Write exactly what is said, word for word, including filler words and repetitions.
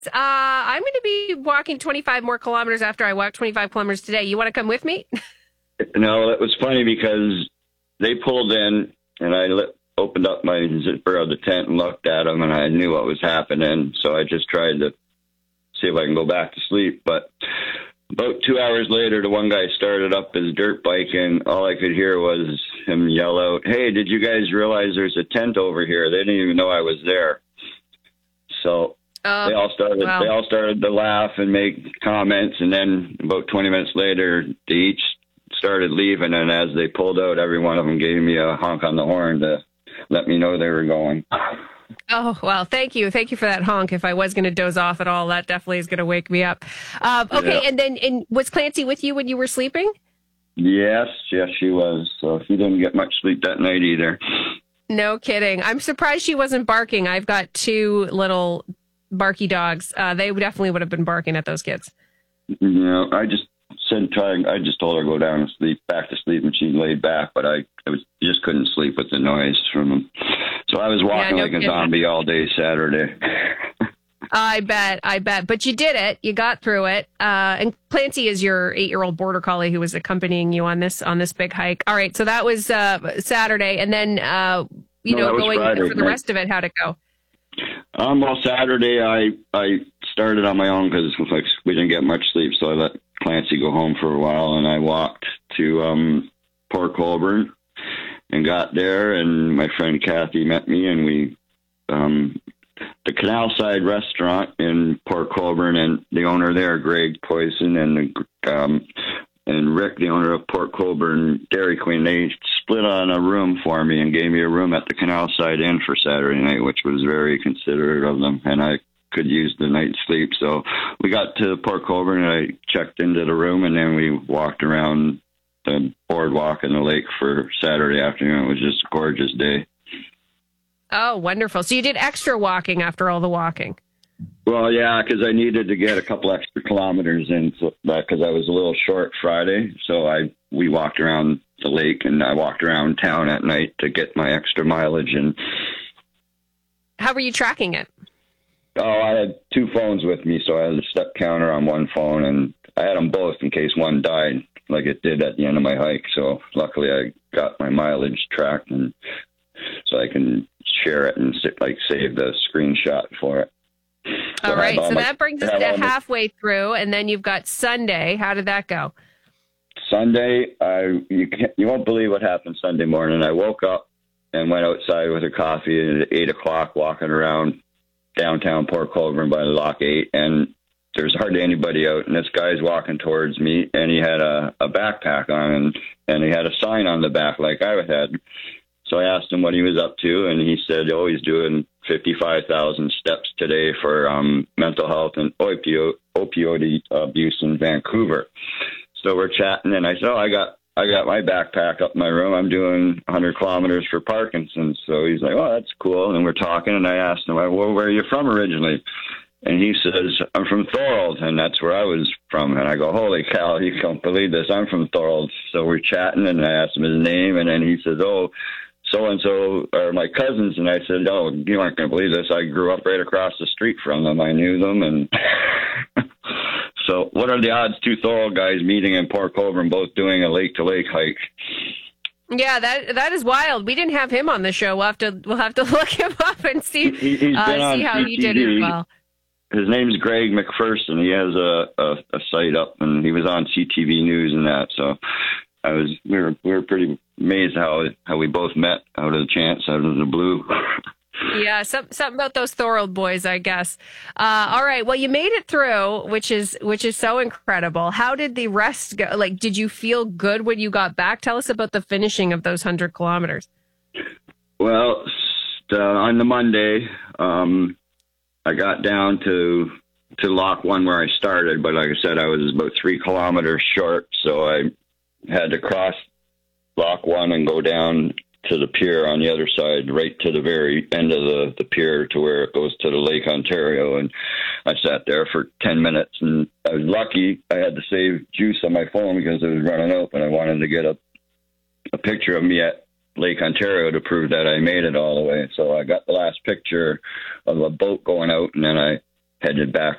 Uh, I'm going to be walking twenty-five more kilometers after I walk twenty-five kilometers today. You want to come with me? No, it was funny because they pulled in and I lit, opened up my zipper of the tent and looked at them, and I knew what was happening. So I just tried to see if I can go back to sleep. But about two hours later, the one guy started up his dirt bike, and all I could hear was him yell out, "Hey, did you guys realize there's a tent over here?" They didn't even know I was there. So uh, they all started. Wow. They all started to laugh and make comments, and then about twenty minutes later, they each started leaving, and as they pulled out, every one of them gave me a honk on the horn to let me know they were going. Oh, well, thank you. Thank you for that honk. If I was going to doze off at all, that definitely is going to wake me up. Um, okay, yeah. and then and was Clancy with you when you were sleeping? Yes, yes, she was. So she didn't get much sleep that night either. No kidding. I'm surprised she wasn't barking. I've got two little barky dogs. Uh, they definitely would have been barking at those kids. You know, I just said try. I just told her to go down and sleep, back to sleep, and she laid back. But I, I was just couldn't sleep with the noise from them. So I was walking yeah, no like kidding. a zombie all day Saturday. I bet, I bet. But you did it. You got through it. Uh, and Clancy is your eight-year-old border collie who was accompanying you on this on this big hike. All right, so that was uh, Saturday, and then uh, you no, know going Friday, for the rest of it. How'd it go? Um, well, Saturday I I started on my own because like we didn't get much sleep, so I let Clancy go home for a while, and I walked to um, Port Colborne and got there, and my friend Kathy met me, and we um, the Canal Side restaurant in Port Colborne, and the owner there, Greg Poison, and um, and Rick, the owner of Port Colborne Dairy Queen, they split on a room for me and gave me a room at the Canal Side Inn for Saturday night, which was very considerate of them, and I could use the night's sleep. So we got to Port Colborne, and I checked into the room, and then we walked around the boardwalk and the lake for Saturday afternoon. It was just a gorgeous day. Oh, wonderful. So you did extra walking after all the walking? Well, yeah, because I needed to get a couple extra kilometers in because I was a little short Friday. So I we walked around the lake, and I walked around town at night to get my extra mileage. And how were you tracking it? Oh, I had two phones with me, so I had a step counter on one phone, and I had them both in case one died, like it did at the end of my hike. So luckily I got my mileage tracked, and so I can share it and like save the screenshot for it. So all right, all so my, that brings us to halfway through, and then you've got Sunday. How did that go? Sunday, I you can't, you won't believe what happened Sunday morning. I woke up and went outside with a coffee, and at eight o'clock walking around downtown Port Colborne by the Lock eight, and there's hardly anybody out, and this guy's walking towards me, and he had a, a backpack on, and, and he had a sign on the back like I had. So I asked him what he was up to, and he said, oh, he's doing fifty-five thousand steps today for um, mental health and opioid, opioid abuse in Vancouver. So we're chatting, and I said, oh, I got I got my backpack up in my room. I'm doing one hundred kilometers for Parkinson's. So he's like, oh, that's cool. And we're talking, and I asked him, well, where are you from originally? And he says, I'm from Thorold, and that's where I was from. And I go, holy cow, you can't believe this. I'm from Thorold. So we're chatting, and I asked him his name, and then he says, oh, so-and-so are my cousins. And I said, oh, you aren't going to believe this. I grew up right across the street from them. I knew them. And so what are the odds two Thorold guys meeting in Port Colborne, both doing a lake-to-lake hike? Yeah, that that is wild. We didn't have him on the show. We'll have to, we'll have to look him up and see, he, he's uh, been on see how C T V. he did as well. His name's Greg McPherson. He has a, a, a site up, and he was on C T V News and that. So I was we were we were pretty amazed how how we both met out of the chance, out of the blue. Yeah, some, something about those Thorold boys, I guess. Uh, all right, well, you made it through, which is which is so incredible. How did the rest go? Like, did you feel good when you got back? Tell us about the finishing of those hundred kilometers. Well, uh, on the Monday, um, I got down to to Lock One where I started, but like I said, I was about three kilometers short, so I had to cross Lock One and go down to the pier on the other side, right to the very end of the, the pier to where it goes to the Lake Ontario. And I sat there for ten minutes, and I was lucky. I had to save juice on my phone because it was running out, but I wanted to get a, a picture of me at Lake Ontario to prove that I made it all the way. So I got the last picture of a boat going out, and then I headed back